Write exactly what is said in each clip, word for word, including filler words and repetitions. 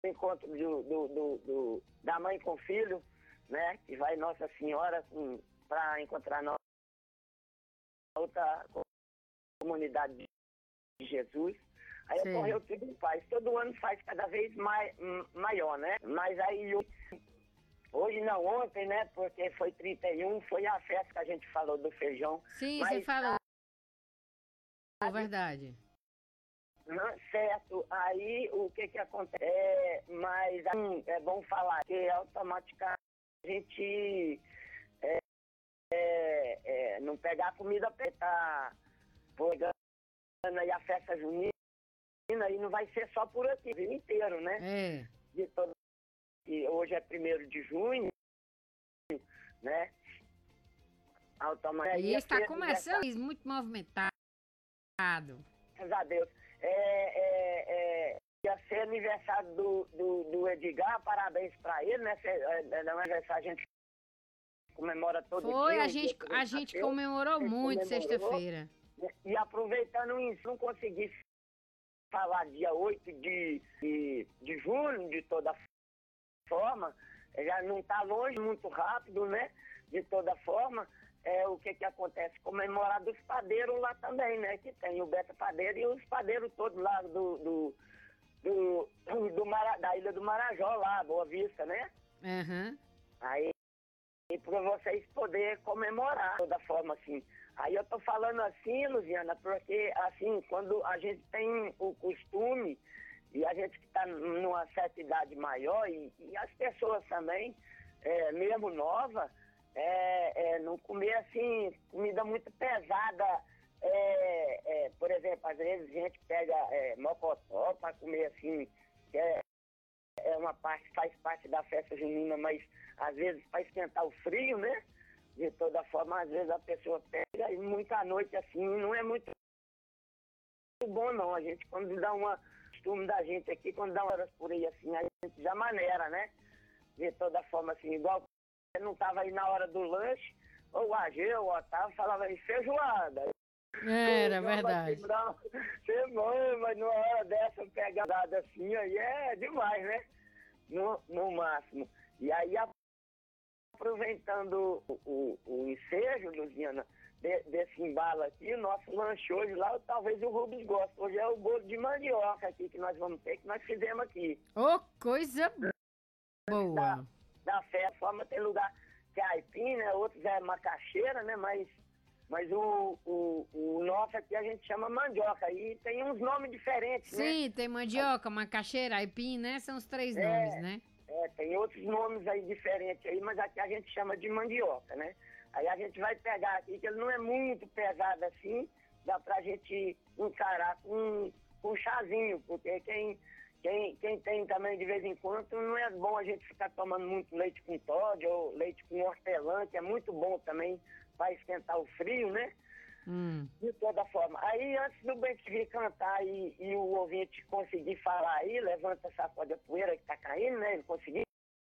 encontro do, do, do, do, da mãe com o filho, né? Que vai Nossa Senhora para encontrar na outra comunidade de Jesus. Aí Sim. ocorreu tudo em paz. Todo ano faz cada vez mais, maior, né? Mas aí hoje não, ontem, né? Porque foi trinta e um, foi a festa que a gente falou do feijão. Sim, mas, você falou. A, é verdade. Não, certo. Aí o que que acontece? É, mas assim, é bom falar que automaticamente a gente é, é, é, não pegar a comida pra tá pegando aí a festa junina, aí não vai ser só por aqui, o dia inteiro, né? É. De todo, e hoje é primeiro de junho, né? E está começando dessa... muito movimentado. Graças a Deus. É, é, é, ia ser aniversário do, do, do Edgar, parabéns pra ele, né? Não é aniversário, a gente comemora todo Foi, dia. Foi, a gente, a gente comemorou muito sexta-feira. E aproveitando isso, não consegui falar dia oito de, de, de junho, de toda forma, já não está longe, muito rápido, né? De toda forma. É, o que que acontece? Comemorar dos padeiros lá também, né? Que tem o Beto Padeiro e os padeiros todos lá do, do, do, do Mara, da Ilha do Marajó, lá, Boa Vista, né? Uhum. Aí, para vocês poderem comemorar de toda forma, assim. Aí eu tô falando assim, Luziana, porque, assim, quando a gente tem o costume, e a gente que tá numa certa idade maior, e, e as pessoas também, é, mesmo nova, É, é, não comer assim, comida muito pesada, é, é, por exemplo, às vezes a gente pega é, mocotó para comer assim, que é, é uma parte, faz parte da festa junina, mas às vezes para esquentar o frio, né? De toda forma, às vezes a pessoa pega e muita noite assim, não é muito bom não, a gente quando dá uma costume da gente aqui, quando dá horas por aí assim, a gente já maneira, né? De toda forma assim, igual não estava aí na hora do lanche, ou o A G, ou o Otávio, falava aí, feijoada. Era não, verdade. Você mãe, mas numa hora dessa, pegar dada assim, aí é demais, né? No, no máximo. E aí, aproveitando o, o, o ensejo, Luziana, de, desse embalo aqui, o nosso lanche hoje lá, talvez o Rubens goste. Hoje é o bolo de mandioca aqui que nós vamos ter, que nós fizemos aqui. Ô, oh, coisa boa! Da, da festa, forma tem lugar que é aipim, né? Outros é macaxeira, né? Mas, mas o, o, o nosso aqui a gente chama mandioca. E tem uns nomes diferentes, Sim, né? Sim, tem mandioca, macaxeira, aipim, né? São os três é, nomes, né? É, tem outros nomes aí diferentes aí, mas aqui a gente chama de mandioca, né? Aí a gente vai pegar aqui, que ele não é muito pesado assim, dá pra gente encarar com, com chazinho, porque quem... Quem, quem tem também de vez em quando, não é bom a gente ficar tomando muito leite com Toddy ou leite com hortelã, que é muito bom também para esquentar o frio, né? Hum. De toda forma. Aí, antes do Bentinho cantar e, e o ouvinte conseguir falar aí, levanta essa sacode a poeira que tá caindo, né? Ele conseguir.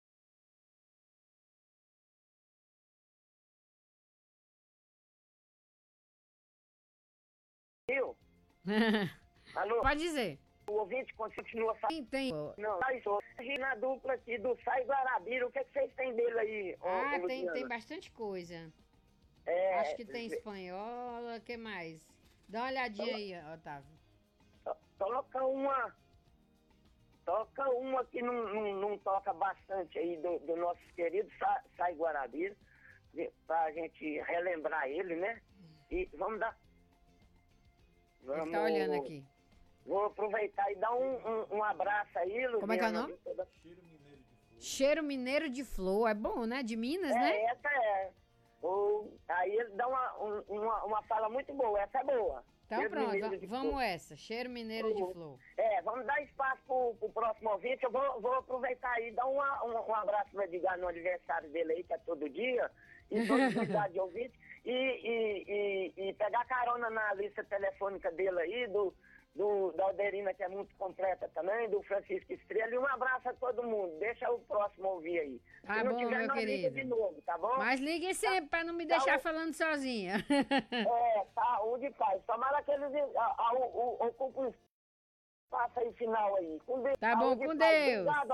Viu? Alô? Pode dizer. O ouvinte continua falando. Sim, tem. Não, na dupla aqui do Sai Guarabira, o que, é que vocês têm dele aí? Ah, ô, tem, tem bastante coisa. É, acho que tem espanhola, o que mais? Dá uma olhadinha aí, Otávio. Toca uma. Toca uma que não, não, não toca bastante aí do, do nosso querido Sa, Sai Guarabira, pra gente relembrar ele, né? E vamos dar. Vamos, ele tá olhando aqui. Vou aproveitar e dar um, um, um abraço aí, Luziana. Como é que é o nome? Toda... Cheiro Mineiro de Flor. Cheiro Mineiro de Flor. É bom, né? De Minas, é, né? Essa é. O... Aí ele dá uma, um, uma, uma fala muito boa. Essa é boa. Então Cheiro pronto, vamos flor. essa. Cheiro Mineiro uhum. de Flor. É, vamos dar espaço pro, pro próximo ouvinte. Eu vou, vou aproveitar aí e dar uma, um, um abraço pro Edgar no aniversário dele aí, que é todo dia. E toda de ouvinte. E, e, e, e pegar carona na lista telefônica dele aí, do... Do, da Alderina, que é muito completa também, do Francisco Estrela, e um abraço a todo mundo. Deixa o próximo ouvir aí. Tá Se bom, não tiver, meu nós querido. liga de novo, tá bom? Mas ligue sempre, tá, pra não me deixar tá, falando sozinha. É, saúde e paz. Tomara que eles ocupem Passa aí final aí. Com Deus. Tá bom, Saúde e com paz. Deus. Obrigado.